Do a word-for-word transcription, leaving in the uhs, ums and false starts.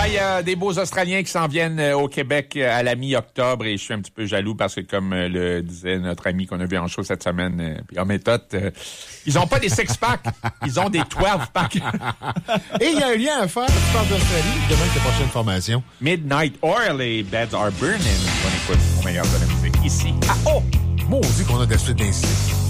Ben, il y a des beaux Australiens qui s'en viennent euh, au Québec euh, à la mi-octobre et je suis un petit peu jaloux parce que, comme euh, le disait notre ami qu'on a vu en show cette semaine, euh, puis en méthode, euh, ils ont pas des six-packs, ils ont des twelve-packs. Et il y a un lien à faire, tu parles d'Australie, demain ta prochaine formation. Midnight Oil, les Beds Are Burning. On écoute au meilleur de la musique ici. Ah oh! Maudit qu'on a de la suite d'instinct.